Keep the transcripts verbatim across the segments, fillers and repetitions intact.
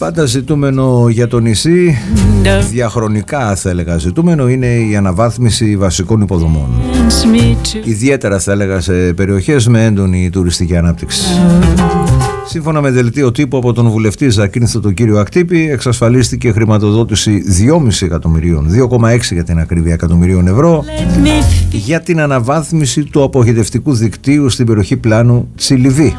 Πάντα ζητούμενο για το νησί, διαχρονικά θα έλεγα ζητούμενο, είναι η αναβάθμιση βασικών υποδομών. Ιδιαίτερα θα έλεγα σε περιοχές με έντονη τουριστική ανάπτυξη. Σύμφωνα με δελτίο τύπου από τον βουλευτή Ζακίνθο τον κύριο Ακτύπη, εξασφαλίστηκε χρηματοδότηση δυόμισι εκατομμυρίων, δύο κόμμα έξι για την ακρίβεια εκατομμυρίων ευρώ, για την αναβάθμιση του αποχετευτικού δικτύου στην περιοχή Πλάνου Τσιλιβή.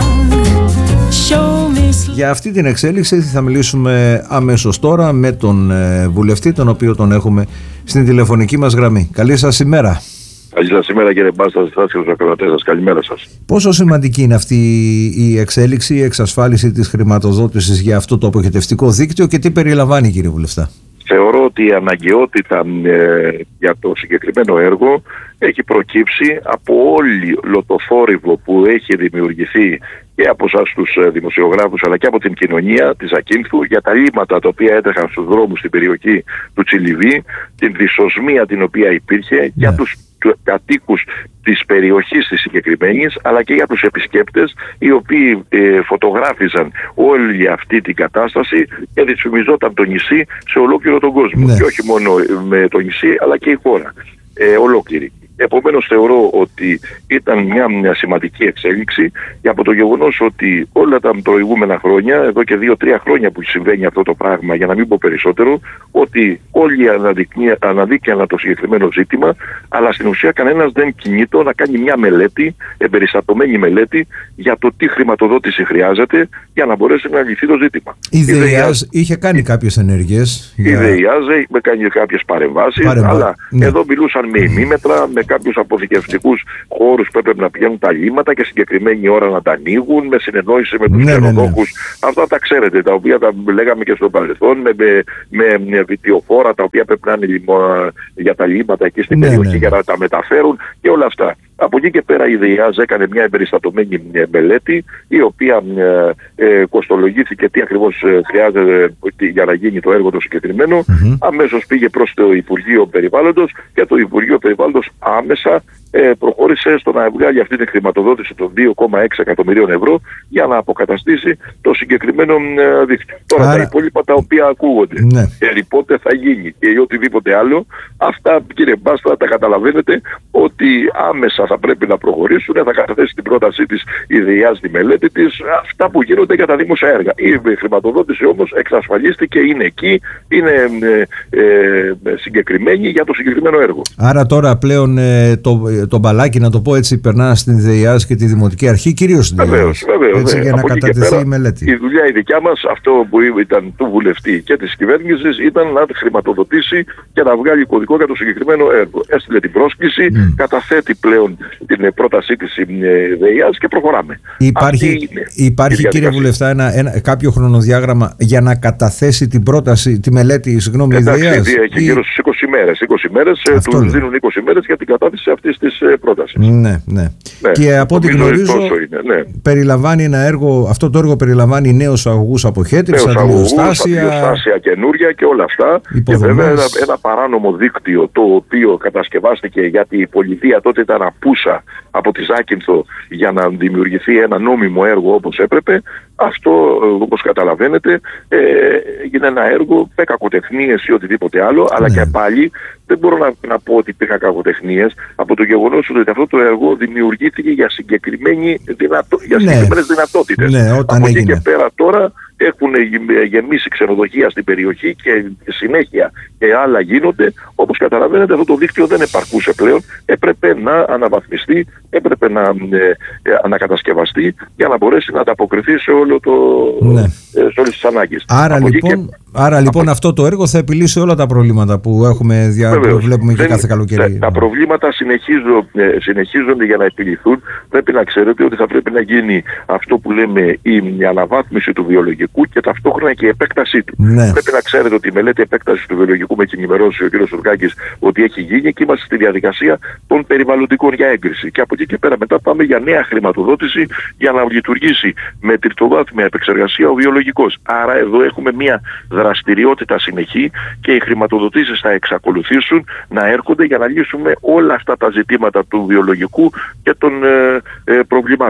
Για αυτή την εξέλιξη θα μιλήσουμε αμέσως τώρα με τον βουλευτή, τον οποίο τον έχουμε στην τηλεφωνική μας γραμμή. Καλή σας ημέρα. Καλή σας ημέρα κύριε Μπάστα, σας και τους ακροατές σας. Καλημέρα σας. Πόσο σημαντική είναι αυτή η εξέλιξη, η εξασφάλιση της χρηματοδότησης για αυτό το αποχετευτικό δίκτυο και τι περιλαμβάνει, κύριε βουλευτά? Θεωρώ ότι η αναγκαιότητα ε, για το συγκεκριμένο έργο έχει προκύψει από όλο το θόρυβο που έχει δημιουργηθεί και από εσάς τους δημοσιογράφους αλλά και από την κοινωνία της Ακίνθου για τα λίμματα τα οποία έτρεχαν στους δρόμους στην περιοχή του Τσιλιβή, την δυσοσμία την οποία υπήρχε yeah. για τους κατοίκους της περιοχής της συγκεκριμένης αλλά και για τους επισκέπτες οι οποίοι ε, φωτογράφιζαν όλη αυτή την κατάσταση και ρυθμιζόταν το νησί σε ολόκληρο τον κόσμο yeah. και όχι μόνο με το νησί αλλά και η χώρα ε, ολόκληρη. Επομένως θεωρώ ότι ήταν μια, μια σημαντική εξέλιξη και από το γεγονός ότι όλα τα προηγούμενα χρόνια, εδώ και δύο-τρία χρόνια που συμβαίνει αυτό το πράγμα, για να μην πω περισσότερο, ότι όλοι αναδείκνυαν το συγκεκριμένο ζήτημα, αλλά στην ουσία κανένας δεν κινείται να κάνει μια μελέτη, εμπεριστατωμένη μελέτη, για το τι χρηματοδότηση χρειάζεται για να μπορέσει να λυθεί το ζήτημα. Η ΔΕΙΑΖ είχε κάνει κάποιες ενέργειες. Η για... ΔΕΙΑΖ είχε κάνει κάποιες παρεμβάσεις, Παρεμβα... αλλά ναι. εδώ μιλούσαν με ημίμετρα, με κάποιους αποθηκευτικούς χώρους που έπρεπε να πηγαίνουν τα λίμματα και συγκεκριμένη ώρα να τα ανοίγουν, με συνεννόηση με τους ναι, ξενοδόχους. Ναι, ναι. Αυτά τα ξέρετε, τα οποία τα λέγαμε και στο παρελθόν, με, με, με βιτιοφόρα τα οποία πρέπει να είναι λιμο, για τα λίμματα εκεί στην ναι, περιοχή ναι. για να τα μεταφέρουν και όλα αυτά. Από εκεί και πέρα η ΔΕΙΑΖ έκανε μια εμπεριστατωμένη μελέτη η οποία ε, ε, κοστολογήθηκε τι ακριβώς χρειάζεται για να γίνει το έργο το συγκεκριμένο. Mm-hmm. Αμέσως πήγε προς το Υπουργείο Περιβάλλοντος και το Υπουργείο Περιβάλλοντος άμεσα ε, προχώρησε στο να βγάλει αυτή τη χρηματοδότηση των δύο κόμμα έξι εκατομμυρίων ευρώ για να αποκαταστήσει το συγκεκριμένο ε, δίκτυο. Τώρα Άρα... τα υπόλοιπα τα οποία ακούγονται ναι. και πότε θα γίνει και οτιδήποτε άλλο, αυτά κύριε Μπάστα τα καταλαβαίνετε ότι άμεσα θα πρέπει να προχωρήσουν, θα καταθέσει την πρότασή της η ΔΕΙΑΖ στη μελέτη της, αυτά που γίνονται για τα δημόσια έργα. Η χρηματοδότηση όμως εξασφαλίστηκε, είναι εκεί, είναι ε, ε, συγκεκριμένη για το συγκεκριμένο έργο. Άρα τώρα πλέον ε, το, το μπαλάκι, να το πω έτσι, περνά στην ΔΕΙΑΖ και τη Δημοτική Αρχή, κυρίως στην ΔΕΙΑΖ. Βεβαίως, βεβαίως. Έτσι, ναι. για να κατατεθεί η μελέτη. Η δουλειά η δικιά μας, αυτό που ήταν του βουλευτή και της κυβέρνησης, ήταν να χρηματοδοτήσει και να βγάλει κωδικό για το συγκεκριμένο έργο. Έστειλε την πρόσκληση, mm. καταθέτει πλέον την πρότασή της η ΔΕΙΑΖ και προχωράμε. Υπάρχει, υπάρχει κύριε Βουλευτά ένα, ένα, κάποιο χρονοδιάγραμμα για να καταθέσει την πρόταση, τη μελέτη, συγγνώμη, η ΔΕΙΑΖ? Έχει γύρω στις είκοσι μέρες. είκοσι μέρες του δίνουν είκοσι μέρες για την κατάθεση αυτής της πρότασης. Ναι, ναι. ναι. Και από ό,τι γνωρίζω, είναι, ναι. περιλαμβάνει ένα έργο, αυτό το έργο περιλαμβάνει νέους αγωγούς αποχέτευσης, αντιλιοστάσια, αντιλιοστάσια καινούργια και όλα αυτά. Υποδομές. Και βέβαια ένα, ένα παράνομο δίκτυο το οποίο κατασκευάστηκε γιατί η πολιτεία τότε ήταν απούσα από τη Ζάκυνθο για να δημιουργηθεί ένα νόμιμο έργο όπως έπρεπε. Αυτό, όπως καταλαβαίνετε, ε, είναι ένα έργο με κακοτεχνίες ή οτιδήποτε άλλο, αλλά ναι. και πάλι δεν μπορώ να, να πω ότι υπήρχαν κακοτεχνίες από το γεγονός ότι αυτό το έργο δημιουργήθηκε για, συγκεκριμένη δυνατό, για ναι. συγκεκριμένες δυνατότητες. Ναι, όταν από έγινε. εκεί και πέρα τώρα έχουν γεμίσει ξενοδοχεία στην περιοχή και συνέχεια και άλλα γίνονται. Όπως καταλαβαίνετε, αυτό το δίκτυο δεν επαρκούσε πλέον. Έπρεπε να αναβαθμιστεί, έπρεπε να ε, ε, ανακατασκευαστεί για να μπορέσει να ανταποκριθεί σε, όλο το, ναι. ε, σε όλες τις ανάγκες. Άρα λοιπόν, και... άρα, λοιπόν από... αυτό το έργο θα επιλύσει όλα τα προβλήματα που έχουμε δια... που βλέπουμε και κάθε καλοκαίρι. Τα, τα προβλήματα συνεχίζουν, ε, συνεχίζονται για να επιληθούν. Πρέπει να ξέρετε ότι θα πρέπει να γίνει αυτό που λέμε η αναβάθμιση του βιολογικού και ταυτόχρονα και η επέκτασή του. Ναι. Πρέπει να ξέρετε ότι η μελέτη επέκταση του βιολογικού με έχει ενημερώσει ο κ. Σουρκάκης ότι έχει γίνει και είμαστε στη διαδικασία των περιβαλλοντικών για έγκριση. Και από εκεί και πέρα μετά πάμε για νέα χρηματοδότηση για να λειτουργήσει με τριτοβάθμια επεξεργασία ο βιολογικός. Άρα εδώ έχουμε μια δραστηριότητα συνεχή και οι χρηματοδοτήσεις θα εξακολουθήσουν να έρχονται για να λύσουμε όλα αυτά τα ζητήματα του βιολογικού και των ε, ε, προβλημάτων.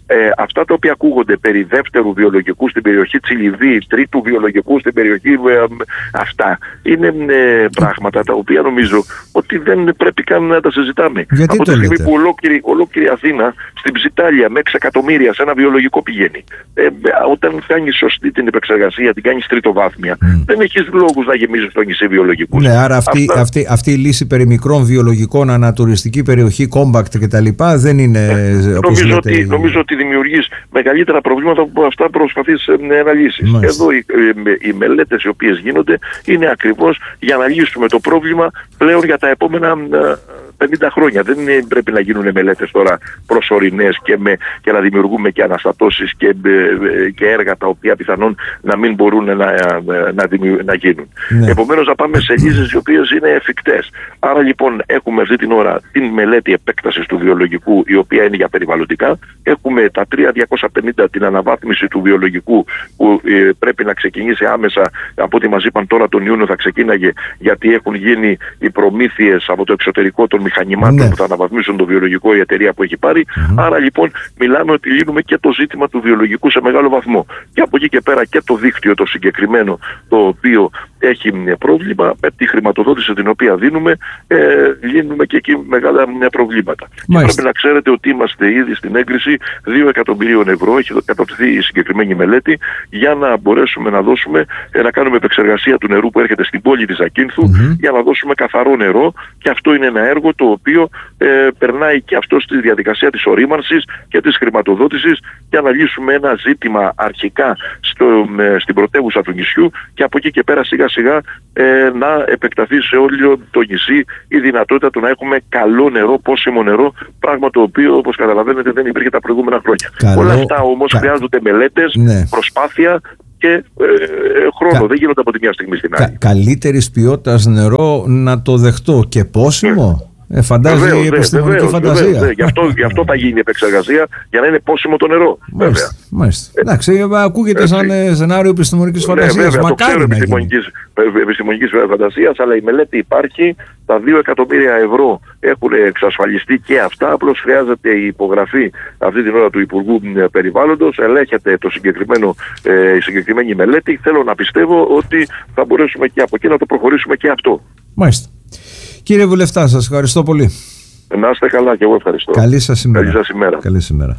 ε, αυτά τα οποία ακούγονται περί δεύτερου βιολογικού στην περιοχή Τσιλιβή, τρίτου βιολογικού στην περιοχή, ε, αυτά είναι ε, πράγματα τα οποία νομίζω ότι δεν πρέπει καν να τα συζητάμε. Γιατί από τη στιγμή λέτε? που ολόκληρη, ολόκληρη Αθήνα στην Ψιτάλια με έξι εκατομμύρια σε ένα βιολογικό πηγαίνει. Ε, όταν κάνει σωστή την επεξεργασία, την κάνει τριτοβάθμια, mm. δεν έχει λόγους να γεμίζει το νησί βιολογικού. Ναι, άρα αυτή, Αυτά... αυτή, αυτή η λύση περί μικρών βιολογικών, ανατουριστική περιοχή, compact κτλ. Δεν είναι. Ε, νομίζω, λέτε, ότι, νομίζω ότι δημιουργεί μεγαλύτερα προβλήματα από αυτά προσπαθείς να λύσεις. Εδώ οι, οι μελέτες οι οποίες γίνονται είναι ακριβώς για να λύσουμε το πρόβλημα πλέον για τα επόμενα πενήντα χρόνια. Δεν πρέπει να γίνουν μελέτες τώρα προσωρινές και, με, και να δημιουργούμε και αναστατώσεις και, και έργα τα οποία πιθανόν να μην μπορούν να, να, να, να γίνουν. Ναι. Επομένως να πάμε σε λύσεις οι οποίες είναι εφικτές. Άρα λοιπόν έχουμε αυτή την ώρα την μελέτη επέκτασης του βιολογικού, η οποία είναι για περιβαλλοντικά. Έχουμε τα τρία χιλιάδες διακόσια πενήντα την αναβάθμιση του βιολογικού που ε, πρέπει να ξεκινήσει άμεσα, από ό,τι μας είπαν τώρα τον Ιούνιο θα ξεκίναγε, γιατί έχουν γίνει οι προμήθειες από το εξωτερικό των μηχανημάτων ναι. που θα αναβαθμίσουν το βιολογικό η εταιρεία που έχει πάρει. Mm-hmm. Άρα λοιπόν μιλάμε ότι λύνουμε και το ζήτημα του βιολογικού σε μεγάλο βαθμό. Και από εκεί και πέρα και το δίκτυο το συγκεκριμένο, το οποίο έχει πρόβλημα, με τη χρηματοδότηση την οποία δίνουμε, ε, λύνουμε και εκεί μεγάλα προβλήματα. Και πρέπει να ξέρετε ότι είμαστε ήδη στην έγκριση δύο εκατομμυρίων ευρώ, έχει κατατεθεί η συγκεκριμένη μελέτη, για να μπορέσουμε να δώσουμε, ε, να κάνουμε επεξεργασία του νερού που έρχεται στην πόλη της Ζακίνθου, mm-hmm. για να δώσουμε καθαρό νερό, και αυτό είναι ένα έργο το οποίο ε, περνάει και αυτό στη διαδικασία της ορίμανσης και της χρηματοδότησης, για να λύσουμε ένα ζήτημα αρχικά στο, ε, στην πρωτεύουσα του νησιού, και από εκεί και πέρα σιγά σιγά ε, να επεκταθεί σε όλο το νησί η δυνατότητα του να έχουμε καλό νερό, πόσιμο νερό, πράγμα το οποίο όπως καταλαβαίνετε δεν υπήρχε τα προηγούμενα χρόνια. Καλό... Όλα αυτά όμως Κα... χρειάζονται μελέτες, ναι. προσπάθεια και ε, χρόνο. Κα... Δεν γίνονται από τη μια στιγμή στην άλλη. Κα... Καλύτερης ποιότητας νερό, να το δεχτώ, και πόσιμο. Yeah. Ε, φαντάζει βεβαίως, η επιστημονική βεβαίως, φαντασία. Βεβαίως, βεβαίως. Γι, αυτό, γι' αυτό θα γίνει η επεξεργασία, για να είναι πόσιμο το νερό. Μάλιστα. Μάλιστα. Ε, Εντάξει, ακούγεται έτσι. σαν σενάριο επιστημονικής φαντασίας. Ναι, Μακάρι το ξέρω επιστημονικής, επιστημονικής φαντασίας, αλλά η μελέτη υπάρχει. Τα δύο εκατομμύρια ευρώ έχουν εξασφαλιστεί και αυτά. Απλώς χρειάζεται η υπογραφή αυτή την ώρα του Υπουργού Περιβάλλοντος. Ελέγχεται το συγκεκριμένο, ε, η συγκεκριμένη μελέτη. Θέλω να πιστεύω ότι θα μπορέσουμε και από εκεί να το προχωρήσουμε και αυτό. Μάλιστα. Κύριε Βουλευτά, σας ευχαριστώ πολύ. Να είστε καλά, και εγώ ευχαριστώ. Καλή σας ημέρα. Καλή σας ημέρα. Καλή σας ημέρα.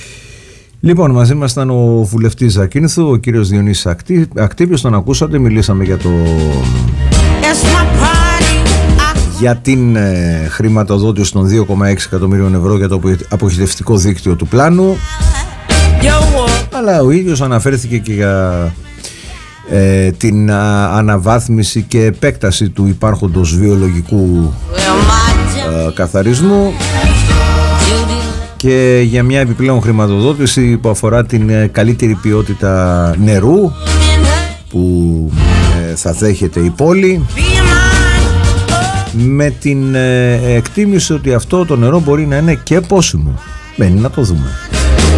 Λοιπόν, μαζί μας ήταν ο βουλευτής Ζακίνθου, ο κύριος Διονύσης Ακτύπιος, τον ακούσατε, μιλήσαμε για το... για την ε, χρηματοδότηση των δύο κόμμα έξι εκατομμυρίων ευρώ για το αποχετευτικό δίκτυο του πλάνου, αλλά ο ίδιος αναφέρθηκε και για ε, την α, αναβάθμιση και επέκταση του υπάρχοντος βιολογικού ε, καθαρισμού και για μια επιπλέον χρηματοδότηση που αφορά την ε, καλύτερη ποιότητα νερού που ε, θα δέχεται η πόλη, με την ε, εκτίμηση ότι αυτό το νερό μπορεί να είναι και πόσιμο. Μένει να το δούμε.